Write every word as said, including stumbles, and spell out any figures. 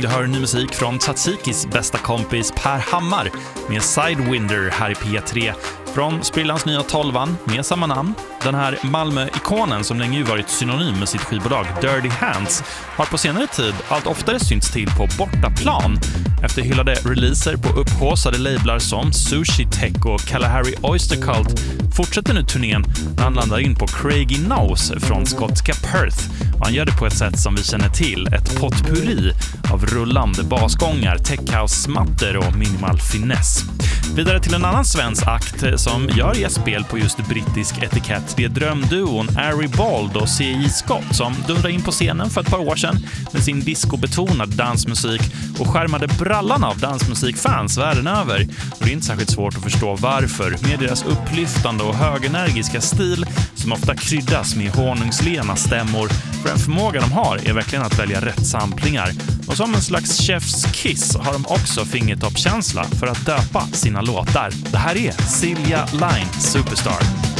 Du hör ny musik från Tzatsikis bästa kompis Per Hammar med Sidewinder här i P tre. Från Sprillans nya tolvan med samma namn. Den här Malmö-ikonen som länge ju varit synonym med sitt skivbolag Dirty Hands har på senare tid allt oftare synts till på bortaplan. Efter hyllade releaser på upphaussade lablar som Sushi Tech och Kalahari Oyster Cult fortsätter nu turnén när han landar in på Craigie Knowes från skotska Perth. Och han gör det på ett sätt som vi känner till, ett potpurri av rullande basgångar, techhouse-smatter och minimal finess. Vidare till en annan svensk akt som gör gästspel på just brittisk etikett. Det är drömduon Ari Bald och C J Scott som dundrade in på scenen för ett par år sedan med sin discobetonade dansmusik och skärmade brallan av dansmusikfans världen över. Och det är inte särskilt svårt att förstå varför, med deras upplyftande och högenergiska stil som ofta kryddas med honungslena stämmor. För en förmåga de har är verkligen att välja rätt samplingar. Och som en slags chef's kiss har de också fingertoppkänsla för att döpa sina låtar. Det här är Silja Line Superstar.